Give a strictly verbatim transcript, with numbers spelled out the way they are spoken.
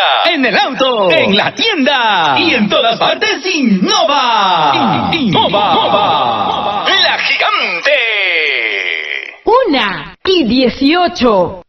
En el auto, en la tienda y en todas partes, Innova. Innova. La gigante. Una y dieciocho.